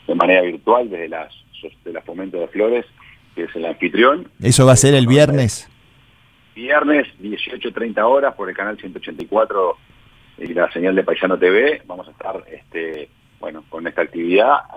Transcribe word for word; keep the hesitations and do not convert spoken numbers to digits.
de manera virtual desde las de la Fomento de Flores, que es el anfitrión. ¿Eso va a ser el viernes? Viernes, dieciocho treinta horas, por el canal ciento ochenta y cuatro y la señal de Paisano T V. Vamos a estar, este, bueno, con esta actividad